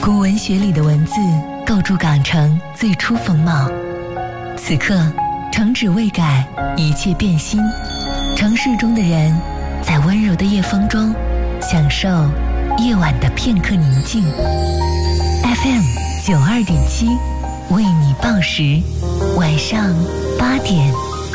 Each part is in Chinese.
古文学里的文字构筑港城最初风貌。此刻，城址未改，一切变新。城市中的人，在温柔的夜风中，享受夜晚的片刻宁静。FM 92.7，为你报时，晚上8点。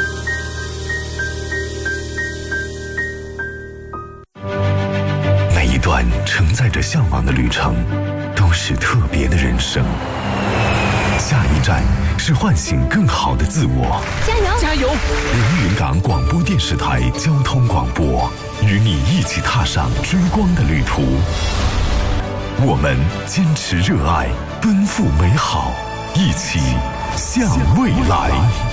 每一段承载着向往的旅程，都是特别的人生。下一站是唤醒更好的自我。 加油！ 加油！ 连云港广播电视台交通广播，与你一起踏上追光的旅途。我们坚持热爱，奔赴美好，一起向未来。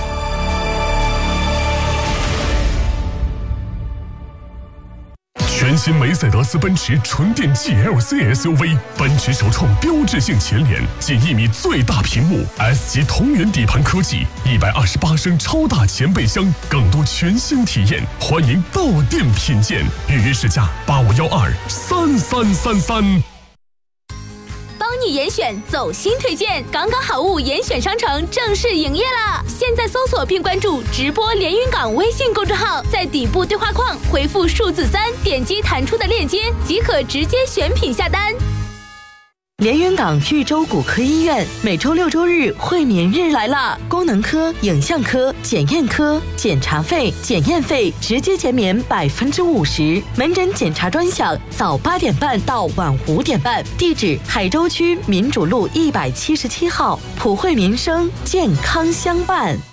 全新梅赛德斯奔驰纯电 GLC SUV， 奔驰首创标志性前脸，近1米最大屏幕 ，S 级同源底盘科技，128升超大前备箱，更多全新体验，欢迎到店品鉴，预约试驾85123333。 帮你严选走心推荐，刚刚好物严选商城正式营业了！现在搜索并关注直播连云港微信公众号，在底部对话框回复数字3，点击弹出的链接即可直接选品下单。 连云港豫州骨科医院每周6周日会眠日来了，功能科、影像科、检验科检查费、检验费直接减免50%，门诊检查专享，早8点半到晚5点半。地址：海州区民主路177号，普惠民生，健康相伴。